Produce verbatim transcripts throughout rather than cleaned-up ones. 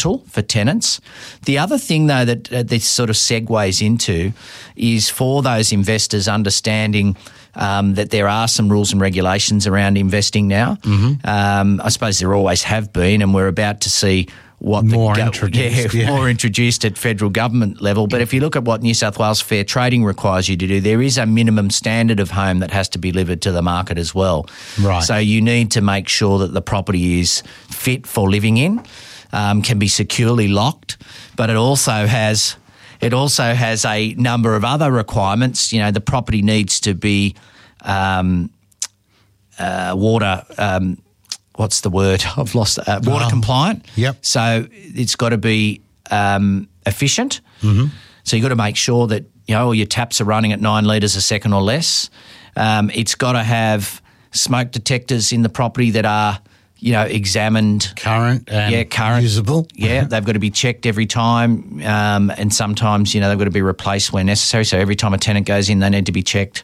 tool for tenants. The other thing, though, that uh, this sort of segues into is for those investors understanding um, that there are some rules and regulations around investing now. Mm-hmm. Um, I suppose there always have been, and we're about to see what more the, introduced, yeah, yeah. more introduced at federal government level. But if you look at what New South Wales fair trading requires you to do, there is a minimum standard of home that has to be delivered to the market as well. Right. So you need to make sure that the property is fit for living in, um, can be securely locked, but it also has it also has a number of other requirements. You know, the property needs to be um, uh, water. Um, What's the word? I've lost uh, water Oh, compliant. Yep. So it's got to be um, efficient. Mm-hmm. So you've got to make sure that you know all your taps are running at nine litres a second or less. Um, it's got to have smoke detectors in the property that are you know examined, current, and yeah, current, usable. Yeah, they've got to be checked every time, um, and sometimes you know they've got to be replaced where necessary. So every time a tenant goes in, they need to be checked.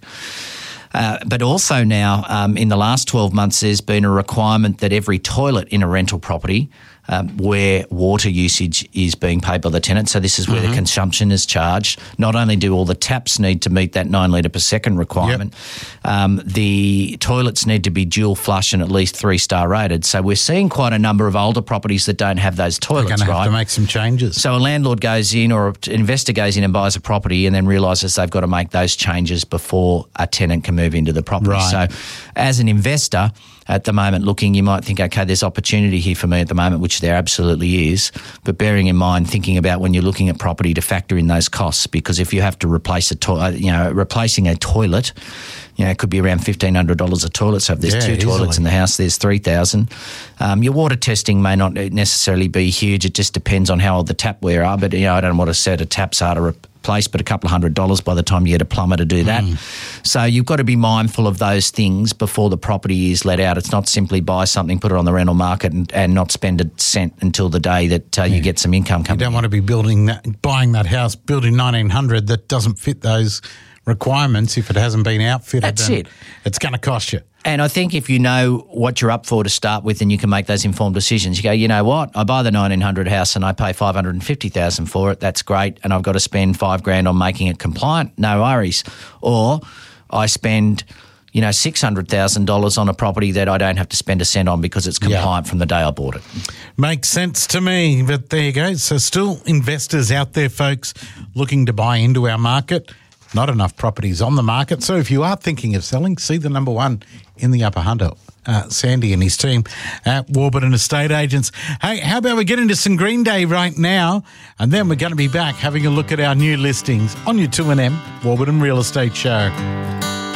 Uh, but also now, um, in the last twelve months, there's been a requirement that every toilet in a rental property um, where water usage is being paid by the tenant, so this is where mm-hmm. the consumption is charged. Not only do all the taps need to meet that nine litre per second requirement, yep. um, the toilets need to be dual flush and at least three-star rated. So we're seeing quite a number of older properties that don't have those toilets, They're going to right? have to make some changes. So a landlord goes in or an investor goes in and buys a property and then realises they've got to make those changes before a tenant can move into the property. Right. So as an investor at the moment looking, you might think, okay, there's opportunity here for me at the moment, which there absolutely is, but bearing in mind, thinking about when you're looking at property to factor in those costs, because if you have to replace a toilet, you know, replacing a toilet, you know, it could be around fifteen hundred dollars a toilet. So if there's yeah, two easily. toilets in the house, there's three thousand dollars. Um, your water testing may not necessarily be huge. It just depends on how old the tapware are, but, you know, I don't know what a set of taps are to replace, but a couple of hundred dollars by the time you get a plumber to do that. Mm. So you've got to be mindful of those things before the property is let out. It's not simply buy something, put it on the rental market and, and not spend a cent until the day that uh, yeah. you get some income coming in. You don't in. want to be building that, buying that house, building nineteen hundred that doesn't fit those requirements if it hasn't been outfitted. That's it. It's going to cost you. And I think if you know what you're up for to start with, and you can make those informed decisions. You go, you know what, I buy the nineteen hundred house and I pay five hundred fifty thousand dollars for it. That's great. And I've got to spend five grand on making it compliant. No worries. Or I spend, you know, six hundred thousand dollars on a property that I don't have to spend a cent on because it's compliant yeah. from the day I bought it. Makes sense to me, but there you go. So still investors out there, folks, looking to buy into our market. Not enough properties on the market. So if you are thinking of selling, see the number one in the Upper Hunter, uh, Sandy and his team at Warburton Estate Agents. Hey, how about we get into some Green Day right now, and then we're going to be back having a look at our new listings on your two N M Warburton Real Estate Show.